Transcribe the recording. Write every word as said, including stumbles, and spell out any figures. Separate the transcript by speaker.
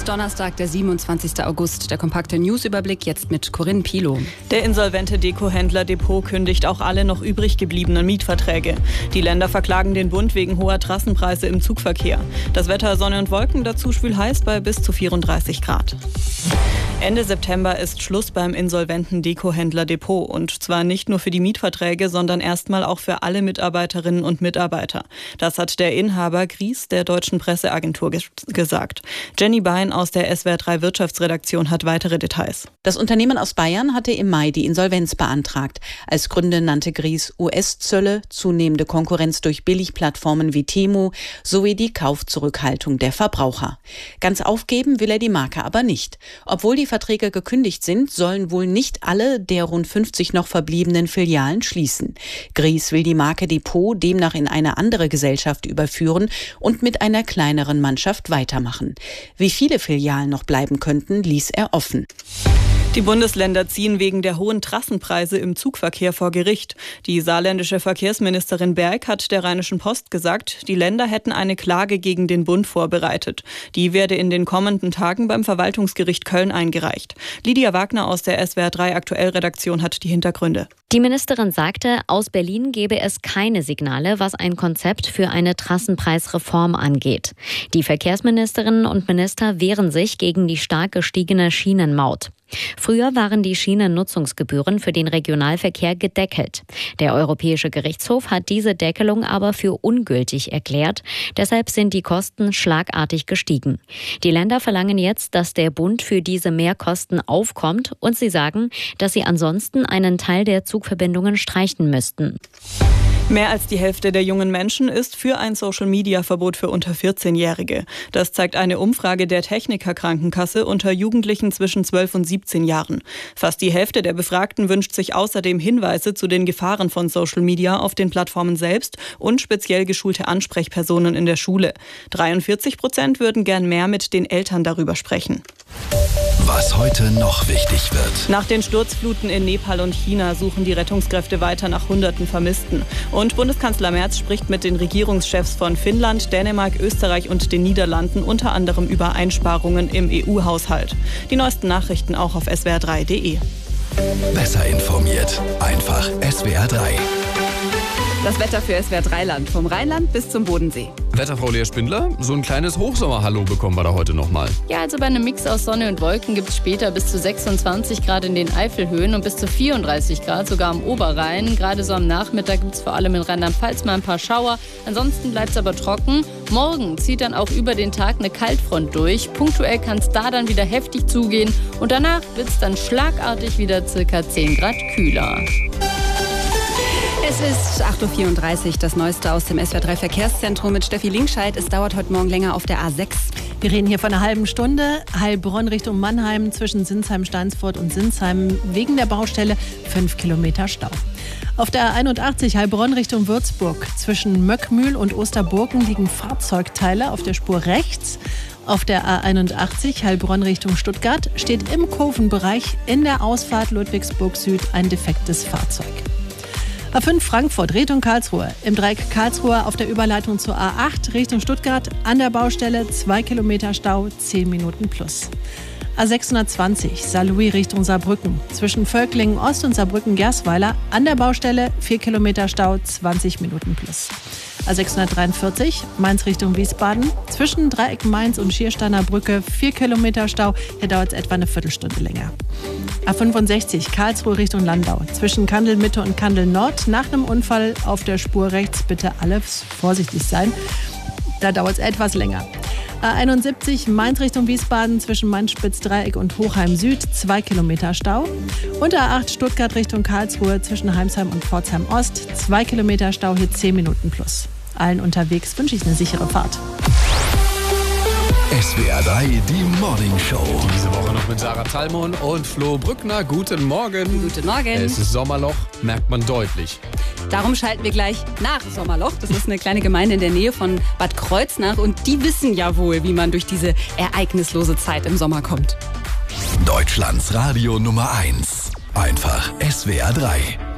Speaker 1: ist Donnerstag, der siebenundzwanzigster August. Der kompakte Newsüberblick jetzt mit Corinne Pilow.
Speaker 2: Der insolvente Dekohändler Depot kündigt auch alle noch übrig gebliebenen Mietverträge. Die Länder verklagen den Bund wegen hoher Trassenpreise im Zugverkehr. Das Wetter Sonne und Wolken, dazu schwül heiß bei bis zu vierunddreißig Grad. Ende September ist Schluss beim insolventen Dekohändler Depot. Und zwar nicht nur für die Mietverträge, sondern erstmal auch für alle Mitarbeiterinnen und Mitarbeiter. Das hat der Inhaber Gries der Deutschen Presseagentur ges- gesagt. Jenny Bein aus der S W R drei Wirtschaftsredaktion hat weitere Details.
Speaker 3: Das Unternehmen aus Bayern hatte im Mai die Insolvenz beantragt. Als Gründe nannte Gries U S-Zölle, zunehmende Konkurrenz durch Billigplattformen wie Temu sowie die Kaufzurückhaltung der Verbraucher. Ganz aufgeben will er die Marke aber nicht. Obwohl die Verträge gekündigt sind, sollen wohl nicht alle der rund fünfzig noch verbliebenen Filialen schließen. Gries will die Marke Depot demnach in eine andere Gesellschaft überführen und mit einer kleineren Mannschaft weitermachen. Wie viele Filialen noch bleiben könnten, ließ er offen.
Speaker 2: Die Bundesländer ziehen wegen der hohen Trassenpreise im Zugverkehr vor Gericht. Die saarländische Verkehrsministerin Berg hat der Rheinischen Post gesagt, die Länder hätten eine Klage gegen den Bund vorbereitet. Die werde in den kommenden Tagen beim Verwaltungsgericht Köln eingereicht. Lydia Wagner aus der S W R drei Aktuell-Redaktion hat die Hintergründe.
Speaker 4: Die Ministerin sagte, aus Berlin gebe es keine Signale, was ein Konzept für eine Trassenpreisreform angeht. Die Verkehrsministerinnen und Minister wehren sich gegen die stark gestiegene Schienenmaut. Früher waren die Schienennutzungsgebühren für den Regionalverkehr gedeckelt. Der Europäische Gerichtshof hat diese Deckelung aber für ungültig erklärt. Deshalb sind die Kosten schlagartig gestiegen. Die Länder verlangen jetzt, dass der Bund für diese Mehrkosten aufkommt und sie sagen, dass sie ansonsten einen Teil der Zugverbindungen streichen müssten.
Speaker 2: Mehr als die Hälfte der jungen Menschen ist für ein Social-Media-Verbot für unter vierzehnjährige. Das zeigt eine Umfrage der Techniker-Krankenkasse unter Jugendlichen zwischen zwölf und siebzehn Jahren. Fast die Hälfte der Befragten wünscht sich außerdem Hinweise zu den Gefahren von Social Media auf den Plattformen selbst und speziell geschulte Ansprechpersonen in der Schule. dreiundvierzig Prozent würden gern mehr mit den Eltern darüber sprechen.
Speaker 5: Was heute noch wichtig wird.
Speaker 2: Nach den Sturzfluten in Nepal und China suchen die Rettungskräfte weiter nach Hunderten Vermissten. Und Bundeskanzler Merz spricht mit den Regierungschefs von Finnland, Dänemark, Österreich und den Niederlanden unter anderem über Einsparungen im E U-Haushalt. Die neuesten Nachrichten auch auf S W R drei punkt de.
Speaker 5: Besser informiert. Einfach S W R drei.
Speaker 1: Das Wetter für S W R drei Land, vom Rheinland bis zum Bodensee.
Speaker 6: Wetterfrau Lea Spindler, so ein kleines Hochsommer-Hallo bekommen wir da heute nochmal.
Speaker 7: Ja, also bei einem Mix aus Sonne und Wolken gibt es später bis zu sechsundzwanzig Grad in den Eifelhöhen und bis zu vierunddreißig Grad sogar am Oberrhein. Gerade so am Nachmittag gibt es vor allem in Rheinland-Pfalz mal ein paar Schauer. Ansonsten bleibt es aber trocken. Morgen zieht dann auch über den Tag eine Kaltfront durch. Punktuell kann es da dann wieder heftig zugehen und danach wird es dann schlagartig wieder circa zehn Grad kühler.
Speaker 1: Es ist acht Uhr vierunddreißig, das Neueste aus dem S W R drei Verkehrszentrum mit Steffi Linkscheid. Es dauert heute Morgen länger auf der A sechs.
Speaker 8: Wir reden hier von einer halben Stunde. Heilbronn Richtung Mannheim zwischen Sinsheim, Steinsfurt und Sinsheim wegen der Baustelle fünf Kilometer Stau. Auf der A einundachtzig Heilbronn Richtung Würzburg zwischen Möckmühl und Osterburgen liegen Fahrzeugteile auf der Spur rechts. Auf der A einundachtzig Heilbronn Richtung Stuttgart steht im Kurvenbereich in der Ausfahrt Ludwigsburg Süd ein defektes Fahrzeug. A fünf Frankfurt Richtung Karlsruhe. Im Dreieck Karlsruhe auf der Überleitung zur A acht Richtung Stuttgart an der Baustelle zwei Kilometer Stau, zehn Minuten plus. A sechshundertzwanzig Saarlouis Richtung Saarbrücken. Zwischen Völklingen Ost und Saarbrücken-Gersweiler an der Baustelle vier Kilometer Stau, zwanzig Minuten plus. A sechshundertdreiundvierzig Mainz Richtung Wiesbaden. Zwischen Dreieck Mainz und Schiersteiner Brücke vier Kilometer Stau. Hier dauert es etwa eine Viertelstunde länger. A fünfundsechzig Karlsruhe Richtung Landau. Zwischen Kandel Mitte und Kandel Nord. Nach einem Unfall auf der Spur rechts bitte alle vorsichtig sein. Da dauert es etwas länger. A einundsiebzig Mainz Richtung Wiesbaden zwischen Mainz-Spitz-Dreieck und Hochheim Süd, zwei Kilometer Stau. Und A acht Stuttgart Richtung Karlsruhe zwischen Heimsheim und Pforzheim Ost, zwei Kilometer Stau, hier zehn Minuten plus. Allen unterwegs wünsche ich eine sichere Fahrt.
Speaker 5: S W R drei, die Morning Show.
Speaker 6: Diese Woche noch mit Sarah Talmon und Flo Brückner. Guten Morgen.
Speaker 1: Guten Morgen.
Speaker 6: Es ist Sommerloch, merkt man deutlich.
Speaker 1: Darum schalten wir gleich nach Sommerloch. Das ist eine kleine Gemeinde in der Nähe von Bad Kreuznach und die wissen ja wohl, wie man durch diese ereignislose Zeit im Sommer kommt.
Speaker 5: Deutschlands Radio Nummer eins. Einfach S W R drei.